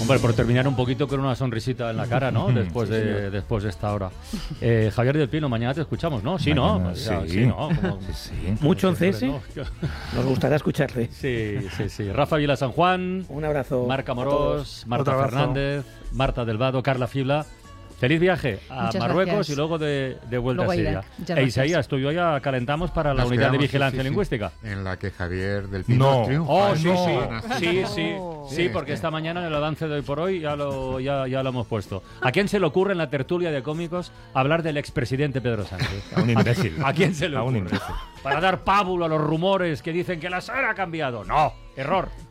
Bueno, por terminar un poquito con una sonrisita en la cara, ¿no? Después de esta hora. Javier del Pino, mañana te escuchamos, ¿no? Sí, mañana, ¿no? Sí, ¿no? Sí. Mucho en CS. ¿no? Nos gustará escucharle. Sí. Rafa Vila San Juan, Un abrazo. Marca Morós, Marta Otro abrazo. Fernández, Marta Delvado, Carla Fibla. Feliz viaje a Muchas Marruecos gracias. y luego de vuelta Luego a a Siria. Irak. Muchas gracias. Isaías, tú y yo ya calentamos para la Nos unidad de quedamos, vigilancia sí. lingüística. En la que Javier del Pino No. triunfa. Oh, No. sí, porque esta mañana en el avance de hoy por hoy ya lo hemos puesto. ¿A quién se le ocurre en la tertulia de cómicos hablar del expresidente Pedro Sánchez? A un imbécil. ¿A quién se le A un ocurre? imbécil. Para dar pábulo a los rumores que dicen que la SER ha cambiado. No, error.